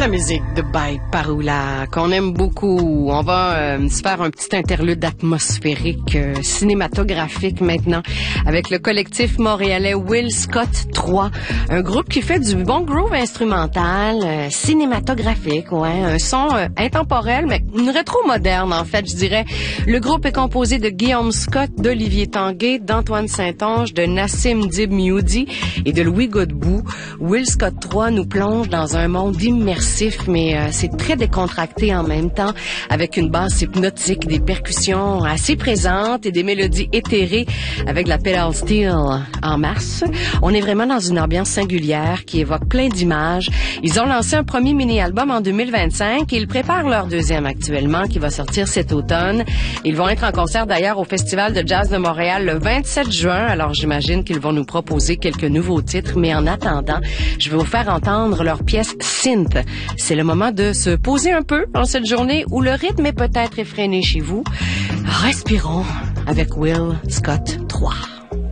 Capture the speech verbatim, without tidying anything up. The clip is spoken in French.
la musique de By Parula, qu'on aime beaucoup. On va euh, se faire un petit interlude atmosphérique, euh, cinématographique maintenant, avec le collectif montréalais Will Scott trois, un groupe qui fait du bon groove instrumental, euh, cinématographique, ouais, un son euh, intemporel, mais une rétro-moderne, en fait, je dirais. Le groupe est composé de Guillaume Scott, d'Olivier Tanguay, d'Antoine Saint-Onge, de Nassim Dib Mioudi et de Louis Godbout. Will Scott trois nous plonge dans un monde immersif, mais euh, c'est très décontracté en même temps, avec une basse hypnotique, des percussions assez présentes et des mélodies éthérées avec la pedal steel en masse. On est vraiment dans une ambiance singulière qui évoque plein d'images. Ils ont lancé un premier mini-album en deux mille vingt-cinq et ils préparent leur deuxième actuellement qui va sortir cet automne. Ils vont être en concert d'ailleurs au Festival de Jazz de Montréal le vingt-sept juin, alors j'imagine qu'ils vont nous proposer quelques nouveaux titres, mais en attendant, je vais vous faire entendre leur pièce Synth. C'est le moment de se poser un peu en cette journée où le rythme est peut-être effréné chez vous. Respirons avec Will Scott trois.